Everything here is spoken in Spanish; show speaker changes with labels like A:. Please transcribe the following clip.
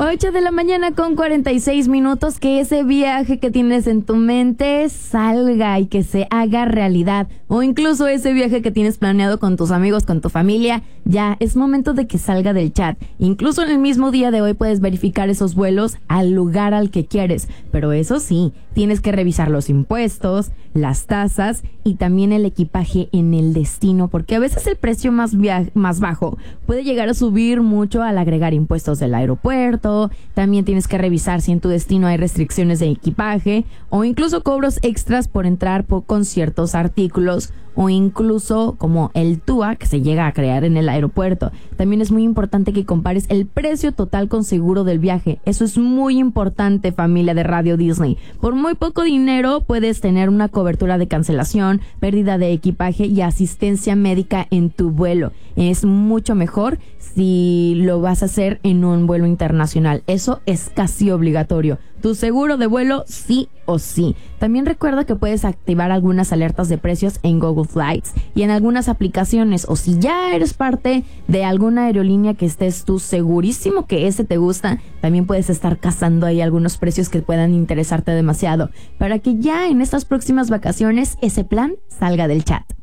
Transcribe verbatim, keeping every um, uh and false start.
A: ocho de la mañana con cuarenta y seis minutos, que ese viaje que tienes en tu mente salga y que se haga realidad. O incluso ese viaje que tienes planeado con tus amigos, con tu familia, ya es momento de que salga del chat. Incluso en el mismo día de hoy puedes verificar esos vuelos al lugar al que quieres. Pero eso sí, tienes que revisar los impuestos, las tasas y también el equipaje en el destino, porque a veces el precio más, via- más bajo puede llegar a subir mucho al agregar impuestos del aeropuerto. También tienes que revisar si en tu destino hay restricciones de equipaje o incluso cobros extras por entrar por, con ciertos artículos, o incluso como el T U A que se llega a crear en el aeropuerto. También es muy importante que compares el precio total con seguro del viaje. Eso es muy importante, familia de Radio Disney. Por muy poco dinero puedes tener una cobertura de cancelación, pérdida de equipaje y asistencia médica en tu vuelo. Es mucho mejor si lo vas a hacer en un vuelo internacional. Eso es casi obligatorio. Tu seguro de vuelo sí o sí. También recuerda que puedes activar algunas alertas de precios en Google Flights y en algunas aplicaciones, o si ya eres parte de alguna aerolínea que estés tú segurísimo que ese te gusta, también puedes estar cazando ahí algunos precios que puedan interesarte demasiado para que ya en estas próximas vacaciones ese plan salga del chat.